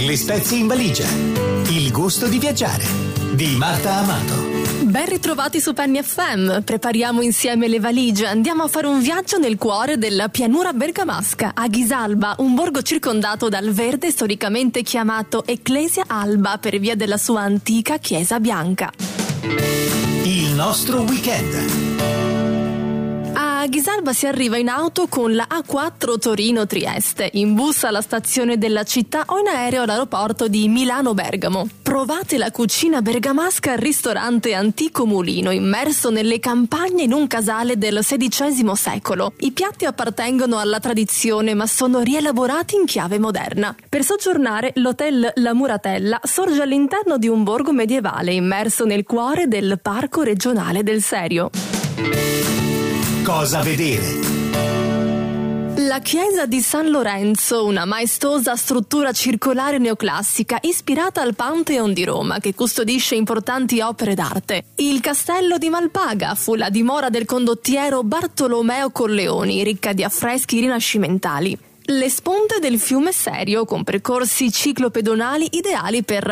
le spezie in valigia. Il gusto di viaggiare di Marta Amato. Ben ritrovati su Penny FM. Prepariamo insieme le valigie. Andiamo a fare un viaggio nel cuore della pianura bergamasca, a Ghisalba, un borgo circondato dal verde storicamente chiamato Ecclesia Alba per via della sua antica chiesa bianca. Il nostro weekend. A Ghisalba si arriva in auto con la A4 Torino-Trieste, in bus alla stazione della città o in aereo all'aeroporto di Milano-Bergamo. Provate la cucina bergamasca al ristorante Antico Mulino, immerso nelle campagne in un casale del XVI secolo. I piatti appartengono alla tradizione ma sono rielaborati in chiave moderna. Per soggiornare, l'hotel La Muratella sorge all'interno di un borgo medievale immerso nel cuore del Parco Regionale del Serio. Cosa vedere? La chiesa di San Lorenzo, una maestosa struttura circolare neoclassica ispirata al Pantheon di Roma che custodisce importanti opere d'arte. Il castello di Malpaga fu la dimora del condottiero Bartolomeo Colleoni, ricca di affreschi rinascimentali. Le sponde del fiume Serio con percorsi ciclopedonali ideali per